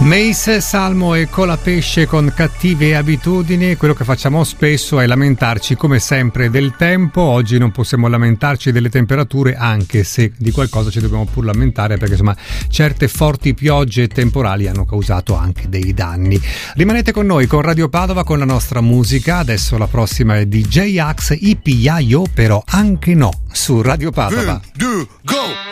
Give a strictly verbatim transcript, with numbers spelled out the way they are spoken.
Mace, Salmo e Colapesce con Cattive abitudini. Quello che facciamo spesso è lamentarci come sempre del tempo. Oggi non possiamo lamentarci delle temperature, anche se di qualcosa ci dobbiamo pur lamentare, perché insomma certe forti piogge temporali hanno causato anche dei danni. Rimanete con noi con Radio Padova, con la nostra musica. Adesso la prossima è di J-Ax, Ipiaio però anche no, su Radio Padova. Un, due, go!